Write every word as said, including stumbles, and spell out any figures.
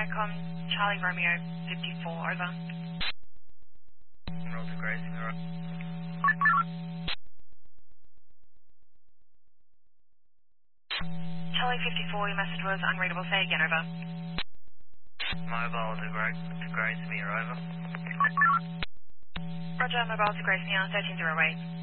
Viacom, Charlie Romeo fifty-four, over. Roll to Grace, alright. Charlie fifty-four, your message was unreadable. Say again, over. Mobile to Grace, to Grace, me, over. Roger, mobile to Gracemere, thirteen zero eight.